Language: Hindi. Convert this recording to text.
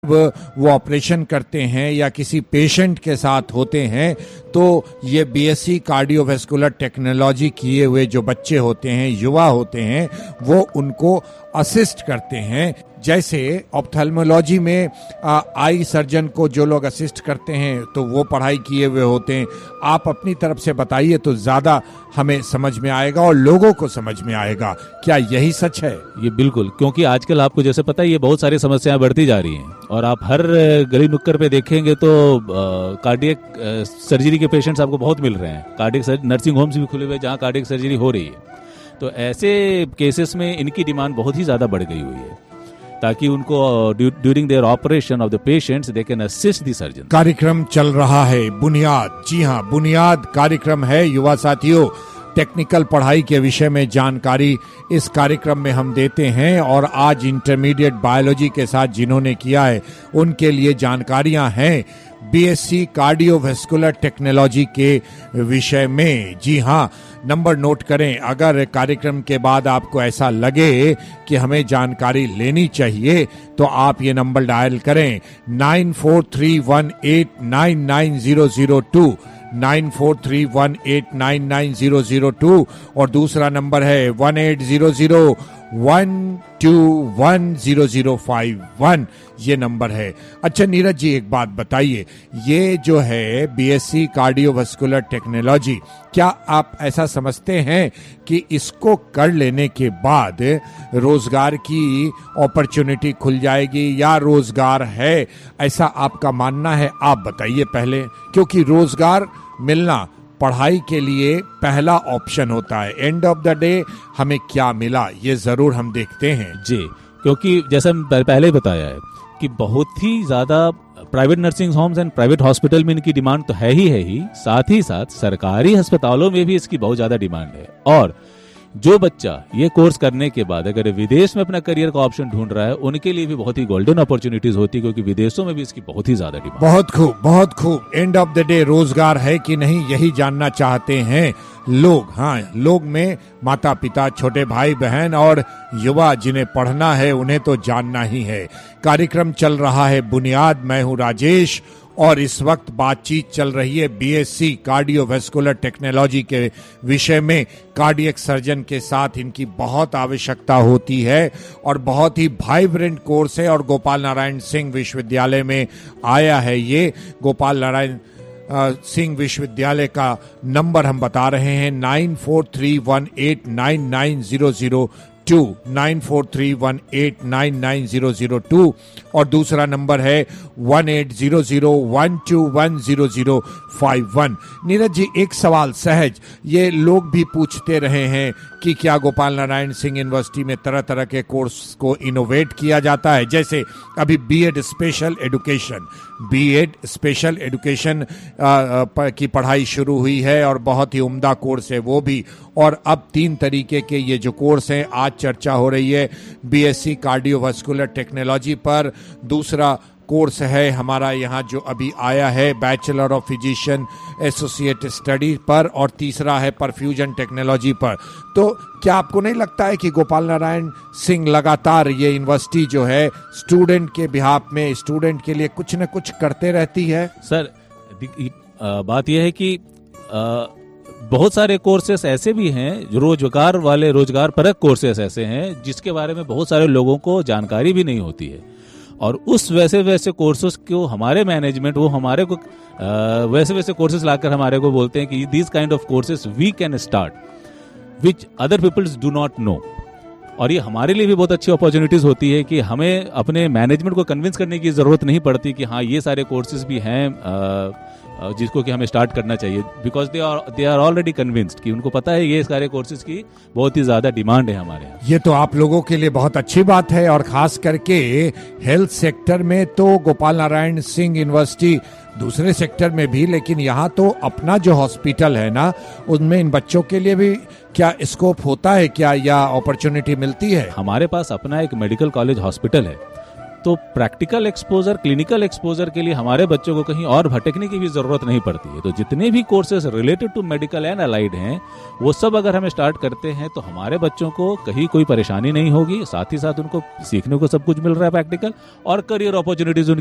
वो ऑपरेशन करते हैं या किसी पेशेंट के साथ होते हैं तो ये बीएससी कार्डियोवैस्कुलर टेक्नोलॉजी किए हुए जो बच्चे होते हैं, युवा होते हैं, वो उनको असिस्ट करते हैं। जैसे ऑप्थेल्मोलॉजी में आई सर्जन को जो लोग असिस्ट करते हैं तो वो पढ़ाई किए हुए होते हैं। आप अपनी तरफ से बताइए तो ज़्यादा हमें समझ में आएगा और लोगों को समझ में आएगा। क्या यही सच है? ये बिल्कुल, क्योंकि आजकल आपको जैसे पता है ये बहुत सारी समस्याएं बढ़ती जा रही हैं और आप हर गली नुक्कड़ पे देखेंगे तो कार्डियक सर्जरी के पेशेंट्स आपको बहुत मिल रहे हैं। कार्डियक नर्सिंग होम्स भी खुले हुए जहाँ कार्डियक सर्जरी हो रही है। तो ऐसे केसेस में इनकी डिमांड बहुत ही ज़्यादा बढ़ गई हुई है ताकि उनको during their operation of the patients they can assist the surgeon. कार्यक्रम चल रहा है बुनियाद। जी हाँ, बुनियाद कार्यक्रम है युवा साथियों। टेक्निकल पढ़ाई के विषय में जानकारी इस कार्यक्रम में हम देते हैं और आज इंटरमीडिएट बायोलॉजी के साथ जिन्होंने किया है उनके लिए जानकारियां हैं बीएससी कार्डियोवैस्कुलर टेक्नोलॉजी के विषय में। जी हाँ, नंबर नोट करें। अगर कार्यक्रम के बाद आपको ऐसा लगे कि हमें जानकारी लेनी चाहिए तो आप ये नंबर डायल करें 9431899002 9431899002 और दूसरा नंबर है 1800121051 ये नंबर है। अच्छा नीरज जी, एक बात बताइए, ये जो है बीएससी कार्डियोवैस्कुलर टेक्नोलॉजी, क्या आप ऐसा समझते हैं कि इसको कर लेने के बाद रोजगार की अपॉर्चुनिटी खुल जाएगी या रोजगार है, ऐसा आपका मानना है? आप बताइए पहले, क्योंकि रोजगार मिलना पढ़ाई के लिए पहला ऑप्शन होता है। एंड ऑफ द डे हमें क्या मिला ये जरूर हम देखते हैं। जी, क्योंकि जैसा पहले ही बताया है कि बहुत ही ज्यादा private nursing homes and private hospital में इनकी डिमांड तो है ही, साथ ही साथ सरकारी अस्पतालों में भी इसकी बहुत ज्यादा डिमांड है। और जो बच्चा ये कोर्स करने के बाद अगर विदेश में अपना करियर का ऑप्शन ढूंढ रहा है उनके लिए भी बहुत ही गोल्डन अपॉर्चुनिटीज होती है, क्योंकि विदेशों में भी इसकी बहुत ही ज्यादा डिमांड। बहुत खूब, बहुत खूब। एंड ऑफ द डे रोजगार है कि नहीं यही जानना चाहते हैं लोग। हाँ, लोग में माता पिता, छोटे भाई बहन और युवा जिन्हें पढ़ना है उन्हें तो जानना ही है। कार्यक्रम चल रहा है बुनियाद। मैं हूँ राजेश और इस वक्त बातचीत चल रही है बीएससी कार्डियोवैस्कुलर टेक्नोलॉजी के विषय में। कार्डियक सर्जन के साथ इनकी बहुत आवश्यकता होती है और बहुत ही वाइब्रेंट कोर्स है और गोपाल नारायण सिंह विश्वविद्यालय में आया है। ये गोपाल नारायण सिंह विश्वविद्यालय का नंबर हम बता रहे हैं 9431899002 9431899002 और दूसरा नंबर है 1800121051। नीरज जी, एक सवाल सहज, ये लोग भी पूछते रहे हैं कि क्या गोपाल नारायण सिंह यूनिवर्सिटी में तरह तरह के कोर्स को इनोवेट किया जाता है? जैसे अभी बीएड स्पेशल एजुकेशन की पढ़ाई शुरू हुई है और बहुत ही उम्दा कोर्स है वो भी। और अब 3 तरीके के ये जो कोर्स हैं, आज चर्चा हो रही है बीएससी कार्डियोवैस्कुलर टेक्नोलॉजी पर। दूसरा कोर्स है हमारा यहाँ जो अभी आया है bachelor of physician associate study पर और तीसरा है परफ्यूजन टेक्नोलॉजी पर। तो क्या आपको नहीं लगता है कि गोपाल नारायण सिंह लगातार ये यूनिवर्सिटी जो है स्टूडेंट के बिहाफ में, स्टूडेंट के लिए कुछ न कुछ करते रहती है? सर, बात यह है कि बहुत सारे कोर्सेस ऐसे भी हैं, रोजगार परक कोर्सेस ऐसे हैं जिसके बारे में बहुत सारे लोगों को जानकारी भी नहीं होती है। और उस वैसे कोर्सेस को हमारे मैनेजमेंट वो हमारे को वैसे कोर्सेस लाकर हमारे को बोलते हैं कि this kind of courses we can start which other peoples do not know. और ये हमारे लिए भी बहुत अच्छी अपॉर्चुनिटीज होती है कि हमें अपने मैनेजमेंट को कन्विंस करने की जरूरत नहीं पड़ती कि हाँ ये सारे कोर्सेज भी हैं जिसको कि हमें स्टार्ट करना चाहिए, because they are already convinced कि उनको पता है ये सारे कोर्सेज की बहुत ही ज्यादा डिमांड है हमारे यहाँ। ये तो आप लोगों के लिए बहुत अच्छी बात है और खास करके हेल्थ सेक्टर में तो गोपाल नारायण सिंह यूनिवर्सिटी, दूसरे सेक्टर में भी, लेकिन यहाँ तो अपना जो हॉस्पिटल है ना उनमें इन बच्चों के लिए भी क्या स्कोप होता है क्या या अपॉर्चुनिटी मिलती है? हमारे पास अपना एक मेडिकल कॉलेज हॉस्पिटल है तो प्रैक्टिकल एक्सपोजर, क्लिनिकल एक्सपोजर के लिए हमारे बच्चों को कहीं और भटकने की भी जरूरत नहीं पड़ती है। तो जितने भी courses related to medical and allied हैं, वो सब अगर हम स्टार्ट करते हैं तो हमारे बच्चों को कहीं कोई परेशानी नहीं होगी, साथ ही साथ उनको सीखने को सब कुछ मिल रहा है प्रैक्टिकल, और करियर अपॉर्चुनिटीज